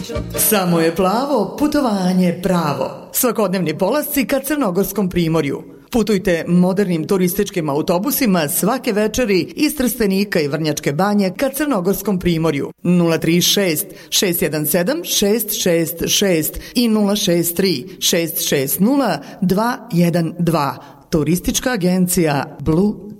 Samo je plavo, putovanje pravo. Svakodnevni polasci ka Crnogorskom primorju. Putujte modernim turističkim autobusima svake večeri iz Trstenika i Vrnjačke Banje ka Crnogorskom primorju. 036 617 666 i 063 660 212. Turistička agencija Blue